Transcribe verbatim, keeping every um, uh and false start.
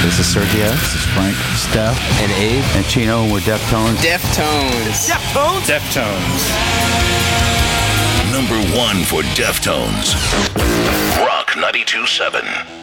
This is Sergio. This is Frank, Steph, and Abe, and Chino, and we're Deftones. Deftones. Deftones? Deftones. Number one for Deftones. Rock ninety-two point seven.